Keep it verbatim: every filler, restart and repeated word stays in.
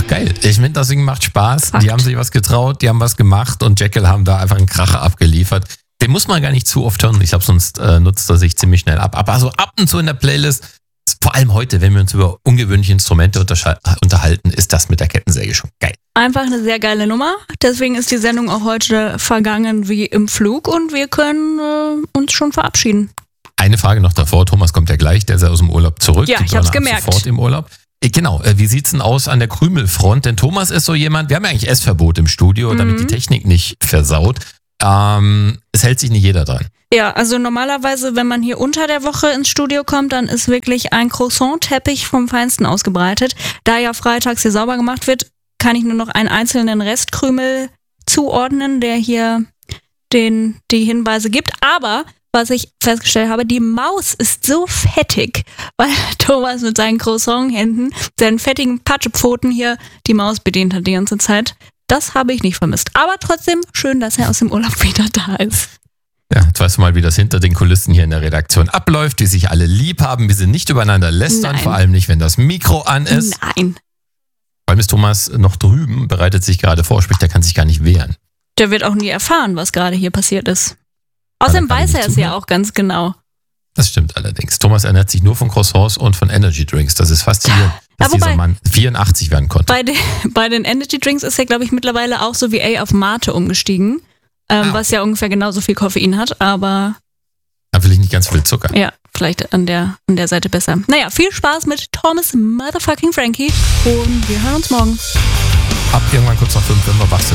geil. Ich finde, das Ding macht Spaß. Fakt. Die haben sich was getraut, die haben was gemacht und Jekyll haben da einfach einen Kracher abgeliefert. Den muss man gar nicht zu oft hören. Ich glaube, sonst äh, nutzt er sich ziemlich schnell ab. Aber so ab und zu in der Playlist, vor allem heute, wenn wir uns über ungewöhnliche Instrumente unterhalten, ist das mit der Kettensäge schon geil. Einfach eine sehr geile Nummer. Deswegen ist die Sendung auch heute vergangen wie im Flug und wir können äh, uns schon verabschieden. Eine Frage noch davor. Thomas kommt ja gleich, der ist ja aus dem Urlaub zurück. Ja, Die ich hab's Donner ab gemerkt. Sofort im Urlaub. Äh, Genau, äh, wie sieht's denn aus an der Krümelfront? Denn Thomas ist so jemand, wir haben ja eigentlich Essverbot im Studio, Mhm. damit die Technik nicht versaut. Ähm, es hält sich nicht jeder dran. Ja, also normalerweise, wenn man hier unter der Woche ins Studio kommt, dann ist wirklich ein Croissant-Teppich vom Feinsten ausgebreitet. Da ja freitags hier sauber gemacht wird, kann ich nur noch einen einzelnen Restkrümel zuordnen, der hier den, die Hinweise gibt. Aber was ich festgestellt habe, die Maus ist so fettig, weil Thomas mit seinen Croissant-Händen, seinen fettigen Patschepfoten hier die Maus bedient hat die ganze Zeit. Das habe ich nicht vermisst. Aber trotzdem schön, dass er aus dem Urlaub wieder da ist. Ja, jetzt weißt du mal, wie das hinter den Kulissen hier in der Redaktion abläuft, wie sich alle lieb haben, wie sie nicht übereinander lästern, Nein. vor allem nicht, wenn das Mikro an ist. Nein. Vor allem ist Thomas noch drüben, bereitet sich gerade vor, sprich, der kann sich gar nicht wehren. Der wird auch nie erfahren, was gerade hier passiert ist. Außerdem kann weiß nicht er es zuhören. ja auch ganz genau. Das stimmt allerdings. Thomas ernährt sich nur von Croissants und von Energy Drinks. Das ist faszinierend, dass Ja, wobei- dieser Mann vierundachtzig werden konnte. Bei den, bei den Energy Drinks ist er, glaube ich, mittlerweile auch so wie A auf Mate umgestiegen, ähm, Ah. was ja ungefähr genauso viel Koffein hat, aber Da will ich nicht ganz viel Zucker. ja, vielleicht an der, an der Seite besser. Naja, viel Spaß mit Thomas Motherfucking Frankie und wir hören uns morgen. Ab irgendwann kurz nach fünf, wenn wir wach sind.